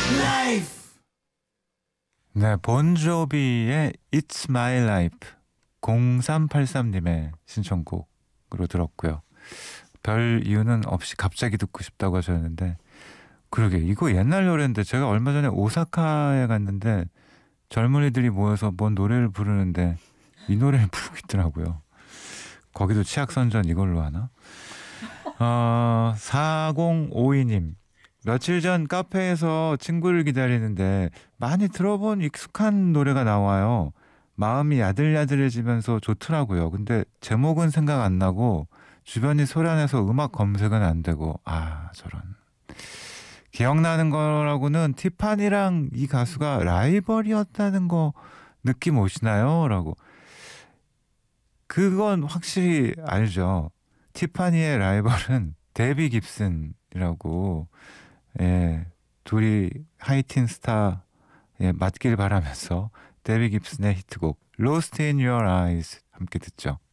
네, 본조비의 It's My Life 0383님의 신청곡으로 들었고요. 별 이유는 없이 갑자기 듣고 싶다고 하셨는데 그러게 이거 옛날 노래인데 제가 얼마 전에 오사카에 갔는데 젊은이들이 모여서 뭔 노래를 부르는데 이 노래를 부르고 있더라고요. 거기도 치약선전 이걸로 하나? 4052님 며칠 전 카페에서 친구를 기다리는데 많이 들어본 익숙한 노래가 나와요. 마음이 야들야들해지면서 좋더라고요. 근데 제목은 생각 안 나고 주변이 소란해서 음악 검색은 안 되고 저런. 기억나는 거라고는 티파니랑 이 가수가 라이벌이었다는 거 느낌 오시나요? 라고. 그건 확실히 알죠. 티파니의 라이벌은 데비 깁슨이라고. 예, 둘이 하이틴 스타 맞길 바라면서 데비 깁슨의 히트곡 Lost in Your Eyes 함께 듣죠.